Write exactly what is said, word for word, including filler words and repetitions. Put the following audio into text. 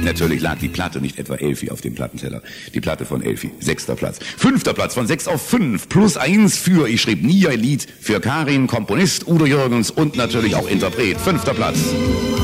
natürlich lag die Platte, nicht etwa Elfi auf dem Plattenteller. Die Platte von Elfi, sechster Platz. Fünfter Platz, von sechs auf fünf, plus eins für, ich schrieb nie ein Lied, für Karin, Komponist, Udo Jürgens und natürlich auch Interpret. Fünfter Platz.